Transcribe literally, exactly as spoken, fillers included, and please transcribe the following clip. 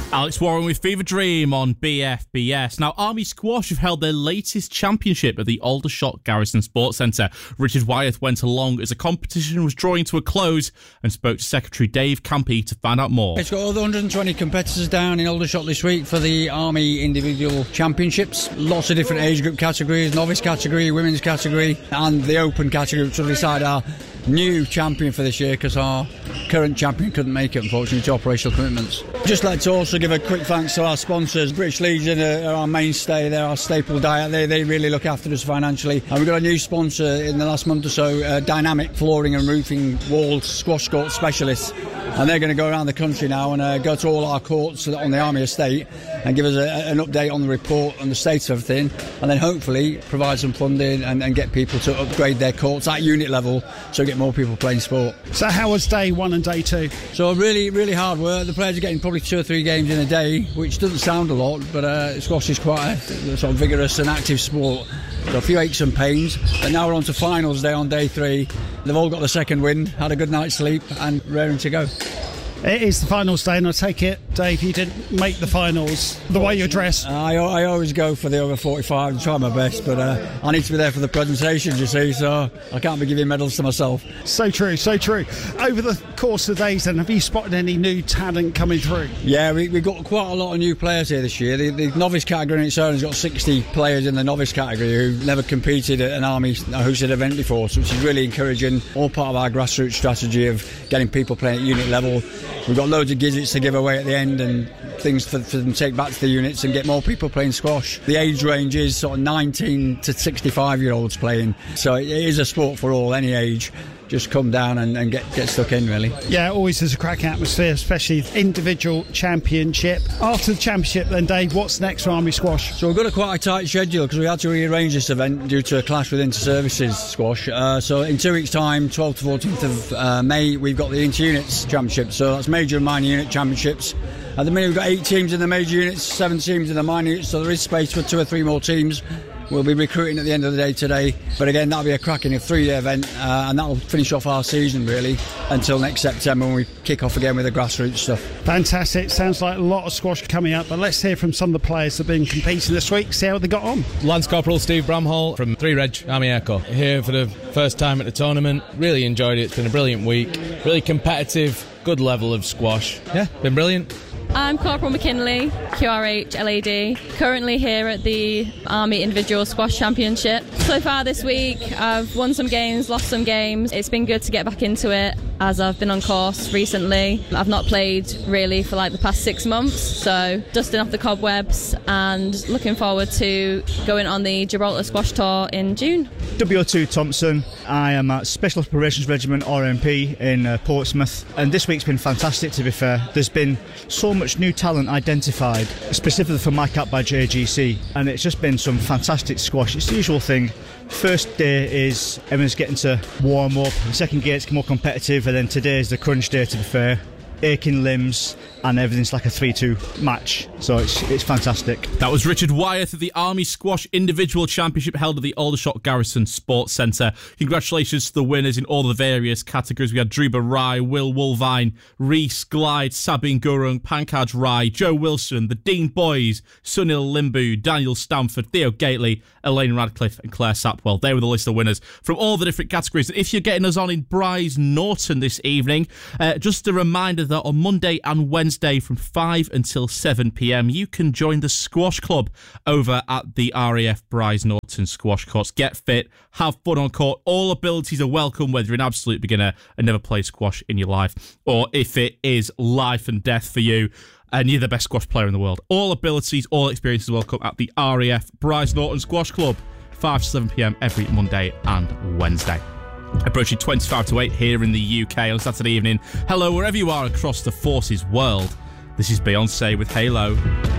Alex Warren with Fever Dream on B F B S. Now, Army Squash have held their latest championship at the Aldershot Garrison Sports Centre. Richard Wyeth went along as the competition was drawing to a close and spoke to Secretary Dave Campy to find out more. It's got over one hundred twenty competitors down in Aldershot this week for the Army Individual Championships. Lots of different age group categories, novice category, women's category and the open category, which will decide our new champion for this year because our current champion couldn't make it, unfortunately, to operational commitments. Just like to also give a quick thanks to our sponsors. British Legion are our mainstay, they're our staple diet, they, they really look after us financially. And we've got a new sponsor in the last month or so, uh, Dynamic Flooring and Roofing Wall Squash Court Specialists. And they're going to go around the country now and uh, go to all our courts on the Army estate and give us a, an update on the report and the state of everything, and then hopefully provide some funding and, and get people to upgrade their courts at unit level so we get more people playing sport. So how was day one and day two? So really, really hard work. The players are getting probably two or three games in a day, which doesn't sound a lot, but uh, squash is quite a sort of vigorous and active sport. So a few aches and pains, but now we're on to finals day on day three. They've all got the second wind, had a good night's sleep and raring to go. It is the finals day, and I take it, Dave, you didn't make the finals the way you're dressed. I, I always go for the over forty-five and try my best, but uh, I need to be there for the presentations, you see, so I can't be giving medals to myself. So true, so true. Over the course of the days then, have you spotted any new talent coming through? Yeah, we, we've got quite a lot of new players here this year. The, the novice category in its own has got sixty players in the novice category who've never competed at an Army hosted event before, which is really encouraging. All part of our grassroots strategy of getting people playing at unit level. We've got loads of gizzards to give away at the end and things for, for them to take back to the units and get more people playing squash. The age range is sort of nineteen to sixty-five year olds playing, so it is a sport for all, any age. Just come down and, and get, get stuck in, really. Yeah, always is a cracking atmosphere, especially individual championship. After the championship then, Dave, what's next for Army Squash? So we've got a quite a tight schedule because we had to rearrange this event due to a clash with Inter-Services Squash. Uh, so in two weeks' time, twelfth to fourteenth of uh, May, we've got the Inter-Units Championship. So that's major and minor unit championships. At the minute, we've got eight teams in the major units, seven teams in the minor units, so there is space for two or three more teams. We'll be recruiting at the end of the day today, but again, that'll be a cracking three-day event, uh, and that'll finish off our season really until next September when we kick off again with the grassroots stuff. Fantastic. Sounds like a lot of squash coming up, but let's hear from some of the players that have been competing this week, see how they got on. Lance Corporal Steve Bramhall from three Reg Army Air Corps, here for the first time at the tournament. Really enjoyed it. It's been a brilliant week, really competitive, good level of squash. Yeah, been brilliant. I'm Corporal McKinley, Q R H L A D, currently here at the Army Individual Squash Championship. So far this week I've won some games, lost some games. It's been good to get back into it as I've been on course recently. I've not played really for like the past six months, so dusting off the cobwebs and looking forward to going on the Gibraltar Squash Tour in June. W O two Thompson, I am at Special Operations Regiment R M P in uh, Portsmouth, and this week's been fantastic to be fair. There's been so much new talent identified, specifically for my cap badge A G C, and it's just been some fantastic squash. It's the usual thing. First day is everyone's getting to warm up, the second day it's more competitive, and then today is the crunch day to be fair. Aching limbs and everything's like a three two match, so it's it's fantastic. That was Richard Wyeth at the Army Squash Individual Championship held at the Aldershot Garrison Sports Centre. Congratulations to the winners in all the various categories. We had Druba Rai, Will Wolvine, Reese Glide, Sabine Gurung, Pankaj Rai, Joe Wilson, the Dean Boys, Sunil Limbu, Daniel Stamford, Theo Gately, Elaine Radcliffe and Claire Sapwell. They were the list of winners from all the different categories. And if you're getting us on in Bryce Norton this evening, uh, just a reminder that on Monday and Wednesday from five until seven p m you can join the Squash Club over at the R A F Bryce Norton Squash Courts. Get fit, have fun on court. All abilities are welcome, whether you're an absolute beginner and never played squash in your life, or if it is life and death for you and you're the best squash player in the world. All abilities, all experiences are welcome at the R A F Bryce Norton Squash Club, five to seven p m every Monday and Wednesday. Approaching twenty-five to eight here in the U K on Saturday evening. Hello, wherever you are across the Forces world. This is Beyonce with Halo.